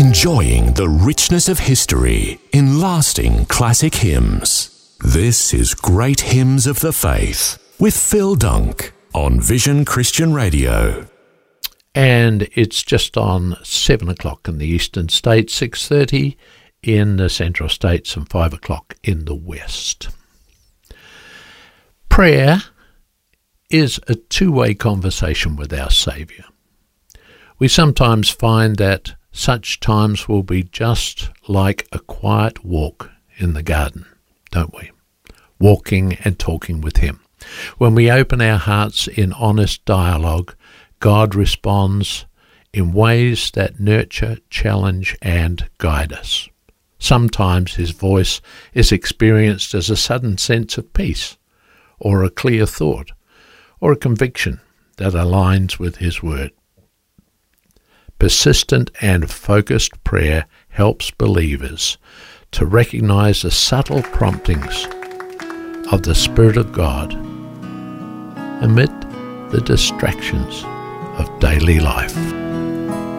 enjoying the richness of history in lasting classic hymns. This is Great Hymns of the Faith with Phil Dunk on Vision Christian Radio. And it's just on 7 o'clock in the eastern states, 6:30 in the central states, and 5 o'clock in the west. Prayer is a two-way conversation with our Saviour. We sometimes find that such times will be just like a quiet walk in the garden, don't we? Walking and talking with Him. When we open our hearts in honest dialogue, God responds in ways that nurture, challenge, and guide us. Sometimes His voice is experienced as a sudden sense of peace, or a clear thought, or a conviction that aligns with His word. Persistent and focused prayer helps believers to recognize the subtle promptings of the Spirit of God amid the distractions of daily life.